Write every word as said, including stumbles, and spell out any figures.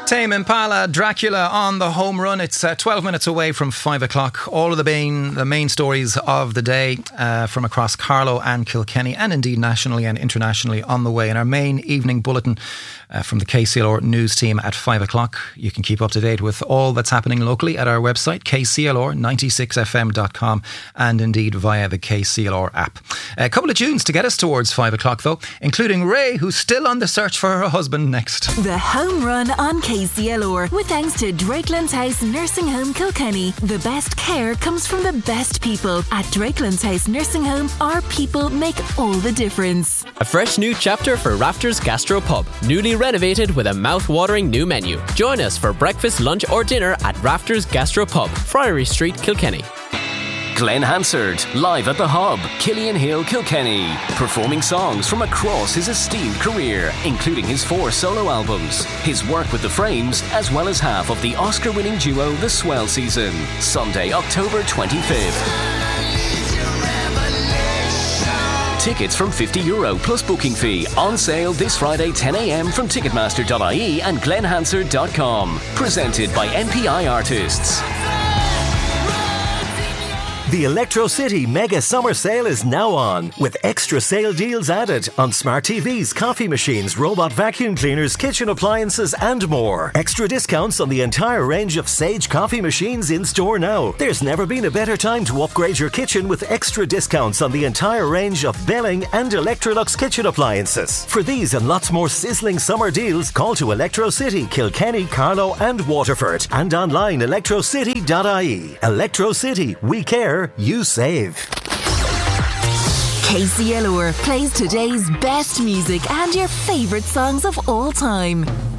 Tame Impala, Dracula on the home run. It's uh, twelve minutes away from five o'clock. All of the main, the main stories of the day uh, from across Carlow and Kilkenny, and indeed nationally and internationally on the way. In our main evening bulletin uh, from the K C L R news team at five o'clock. You can keep up to date with all that's happening locally at our website, k c l r ninety-six f m dot com, and indeed via the K C L R app. A couple of tunes to get us towards five o'clock though, including Ray, who's still on the search for her husband, next. The home run on K C L R, with thanks to Drakelands House Nursing Home Kilkenny. The best care comes from the best people. At Drakelands House Nursing Home, our people make all the difference. A fresh new chapter for Rafters Gastro Pub, newly renovated with a mouth-watering new menu. Join us for breakfast, lunch or dinner at Rafters Gastro Pub, Friary Street, Kilkenny. Glenn Hansard, live at the Hub, Killian Hill, Kilkenny, performing songs from across his esteemed career, including his four solo albums, his work with The Frames, as well as half of the Oscar-winning duo The Swell Season. Sunday, October twenty-fifth. Tickets from fifty euro plus booking fee, on sale this Friday ten a m from ticketmaster dot I E and glenn hansard dot com. Presented by N P I Artists. The Electro City Mega Summer Sale is now on, with extra sale deals added on smart T Vs, coffee machines, robot vacuum cleaners, kitchen appliances and more. Extra discounts on the entire range of Sage coffee machines in store now. There's never been a better time to upgrade your kitchen with extra discounts on the entire range of Belling and Electrolux kitchen appliances. For these and lots more sizzling summer deals, call to Electro City, Kilkenny, Carlow and Waterford, and online electro city dot I E. Electro City, we care, you save. K C L R plays today's best music and your favourite songs of all time.